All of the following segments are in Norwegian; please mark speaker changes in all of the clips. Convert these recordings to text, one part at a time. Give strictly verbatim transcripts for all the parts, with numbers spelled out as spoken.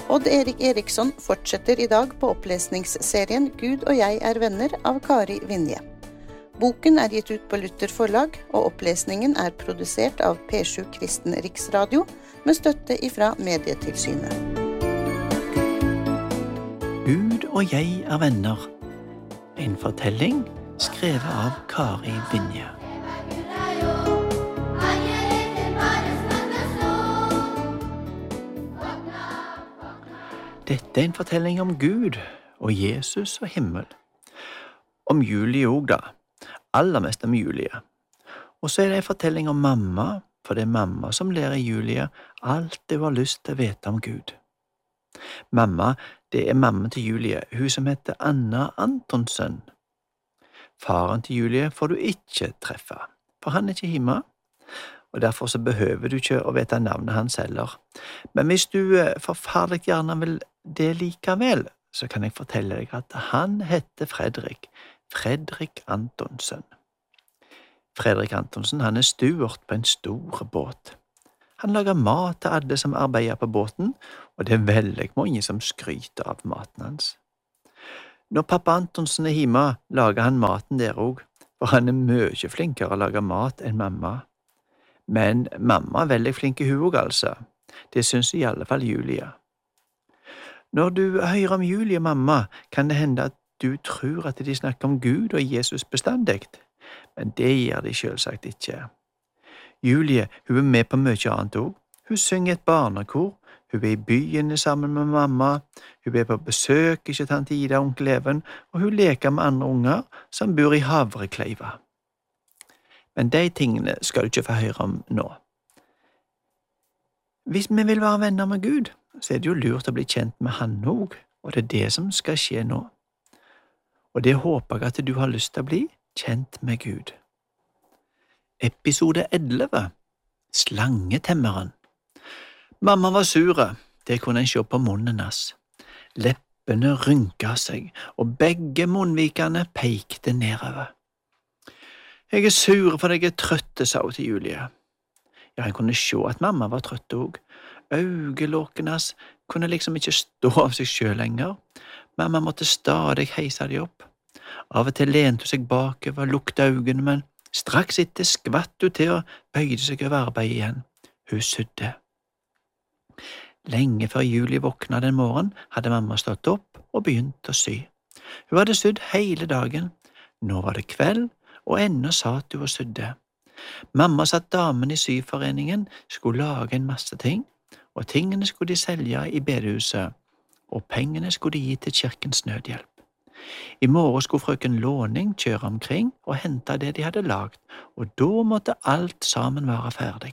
Speaker 1: Odd Erik Eriksson fortsetter i dag på opplesningsserien Gud og jeg er venner av Kari Vinje. Boken er gitt ut på Luther forlag, og opplesningen er produsert av P sju Kristen Riksradio med støtte ifra Medietilsynet.
Speaker 2: Gud og jeg er venner. En fortelling skrevet av Kari Vinje. Dette er en fortelling om Gud og Jesus og himmel. Om Julie også da. Aller mest om Julie. Og så er det en fortelling om mamma, for det er mamma som lærer Julie alt det hun har lyst til å vite om Gud. Mamma, det er mamma til Julie, hun som heter Anna Antonsen. Faren til Julie får du ikke treffe, for han er ikke hjemme, og derfor så behøver du ikke å vite navnet hans heller. Men hvis du forferdelig gjerne vil det likevel, så kan jeg fortelle deg at han heter Fredrik, Fredrik Antonsen. Fredrik Antonsen, han er stuert på en stor båt. Han lager mat til alle som arbeider på båten, og det er veldig mange som skryter av maten hans. Når pappa Antonsen er hjemme, lager han maten der også, for han er mye flinkere å lage mat enn mamma. Men mamma er veldig flink i hun også, altså. Det synes i alle fall Julie. Når du hører om Julie og mamma, kan det hende at du tror at de snakker om Gud og Jesus bestandig, men det gjør de selvsagt ikke. Julie, hun er med på mye annet også. Hun synger et barnekor, hun er i byen sammen med mamma, hun er på besøk ikke tante Ida og onkel Even, og hun leker med andre unger som bor i Havrekleiva. Men de tingene skal du ikke få høre om nå. Hvis vi vil være venner med Gud, så er det jo lurt å bli kjent med han også, og det er det som skal skje nå. Og det håper jeg at du har lyst til å bli kjent med Gud. Episode elleve. Slangetemmeren. Mamma var sure, det kunne en se på munnen hans. Leppene rynket seg, og begge munnvikene pekte nedover. Jeg er sur for jeg er trøtte, sa hun til Julie. Ja, han kunne se at mamma var trøtt også. Øyelåkene hans kunne liksom ikke stå av seg selv lenger. Mamma måtte stadig heise de opp. Av og til lente hun seg bakover og lukte øynene, men straks etter skvatt hun til og bøyde seg over arbeidet igjen. Hun sydde. Lenge før Julie våkna den morgen, hadde mamma stått opp og begynt å sy. Hun hadde sydd hele dagen. Nå var det kveld, og ennå satt hun og sydde. Mamma sa at damen i syforeningen skulle lage en masse ting, og tingene skulle de selge i bedehuset, og pengene skulle de gi til kirkens nødhjelp. I morgen skulle frøken Låning kjøre omkring og hente det de hadde lagt, og da måtte alt sammen være ferdig.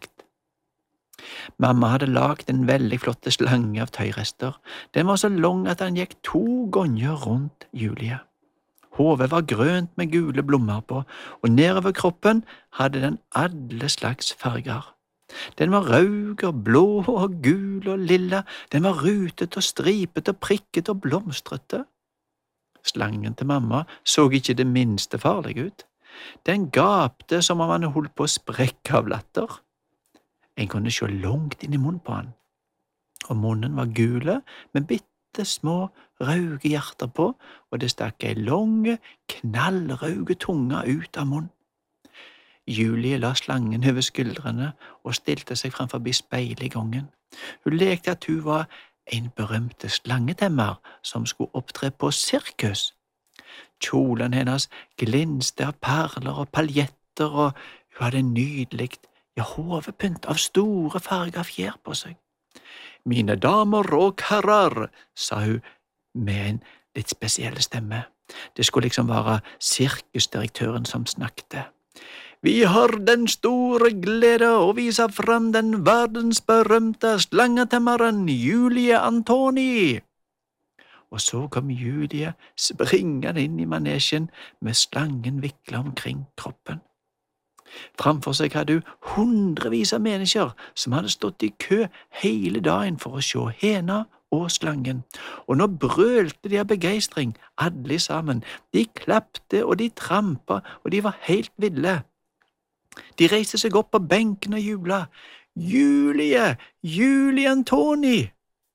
Speaker 2: Mamma hadde lagt en veldig flotte slange av tøyrester. Den var så lang at den gikk to ganger rundt Julie. Hodet var grønt med gule blommer på, og nedover kroppen hadde den alle slags farger. Den var rød og blå og gul og lilla, den var rutet og stripet og prikket og blomstrete. Slangen til mamma så ikke det minste farlig ut. Den gapte som om han holdt på å sprekke av latter. En kunne se langt inn i munnen på han, og munnen var gule med bitte små røde hjerter på, og det stakk ei lange, knallrøde tunga ut av munnen. Julie la slangen over skuldrene og stilte seg framfor speilet i gangen. Hun lekte at hun var en berømte slangetemmer som skulle opptre på sirkus. Kjolen hennes glinste av perler og paljetter, og hun hadde nydelig, ja, hovedpynt av store farger fjær på seg. Mine damer og herrer, sa hun med en litt spesiell stemme. Det skulle liksom være sirkusdirektøren som snakket. Vi har den store glede å vise fram den verdensberømte slangetemmeren Julie Antoni. Og så kom Julie springende inn i manesjen med slangen viklet omkring kroppen. Framfor seg hadde hun hundrevis av mennesker som hadde stått i kø hele dagen for å se hena og slangen, og nå brølte de av begeistring, alle sammen. De klappte og de trampa, og de var helt ville. De reiste seg opp på benken og jubla. Julie! Julie Antoni!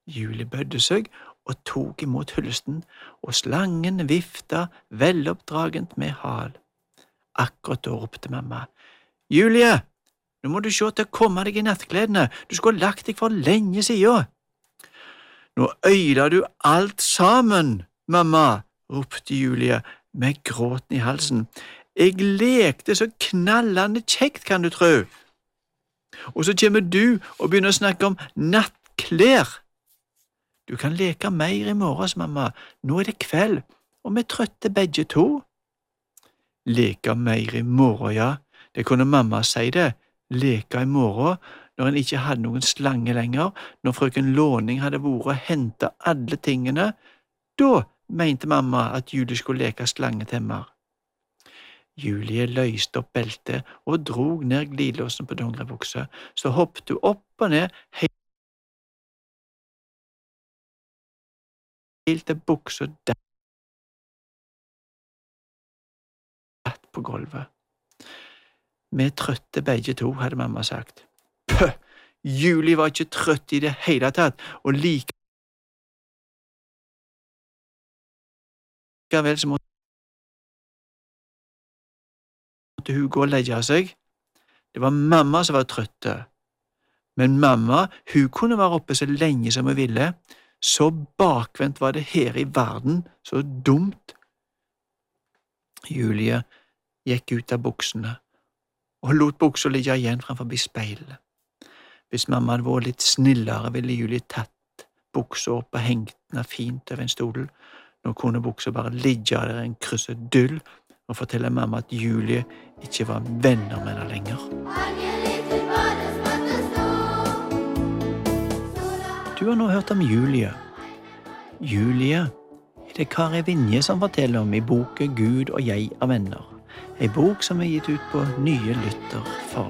Speaker 2: Julie bødde seg og tok imot hyllesten, og slangen vifta veloppdragent med hal. Akkurat da ropte mamma, «Julie, nå må du se til å komme deg i nattkledene, du skulle ha lagt deg for lenge siden.» «Nå øyla du alt sammen, mamma», ropte Julie med gråten i halsen. «Jeg lekte så knallende kjekt, kan du tro. Og så kommer du og begynner å snakke om nattklær. Du kan leke mer i morges, mamma. Nå er det kveld, og vi er trøtte begge to.» Leke mer i morgen, ja. Det kunne mamma si det. Leke i morgen, når en ikke hadde noen slange lenger, når frøken Låning hadde vært og hentet alle tingene. Da mente mamma at Julie skulle leke slangetemmer. Julie løste opp beltet og drog ned glidelåsen på dongeribuksa, så hoppet hun opp og ned helt til buksa datt på gulvet. Vi er trøtte begge to, hadde mamma sagt. Pøh! Julie var ikke trøtt i det hele tatt, og likevel så måtte hun gå og legge seg. Det var mamma som var trøtte. Men mamma, hun kunne være oppe så lenge som hun ville. Så bakvendt var det her i verden, så dumt. Julie gikk ut av buksene og lot buksa ligge igjen framfor speilet. Hvis mamma hadde vært litt snillere, ville Julie tatt buksa opp og hengt den fint over en stol. Nå kunne buksa bare ligge der en kryssedyll og fortelle mamma at Julie ikke var venner med henne lenger. Du har nå hørt om Julie. Julie er det Kari Vinje som forteller om i boken Gud og jeg er venner. En bok som er gitt ut på Nye Lytter for